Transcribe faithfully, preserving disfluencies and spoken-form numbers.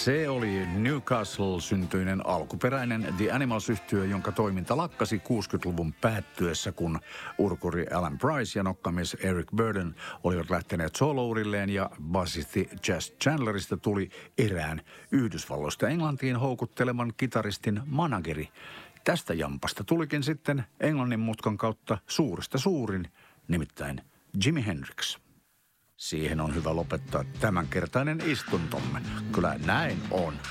Se oli Newcastle-syntyinen alkuperäinen The Animals-yhtye, jonka toiminta lakkasi kuusikymmentäluvun päättyessä, kun urkuri Alan Price ja nokkamies Eric Burdon olivat lähteneet solourilleen ja basisti Jazz Chandlerista tuli erään Yhdysvalloista Englantiin houkutteleman kitaristin manageri. Tästä jampasta tulikin sitten Englannin mutkan kautta suurista suurin, nimittäin Jimi Hendrix. Siihen on hyvä lopettaa tämänkertainen istuntomme. Kyllä näin on.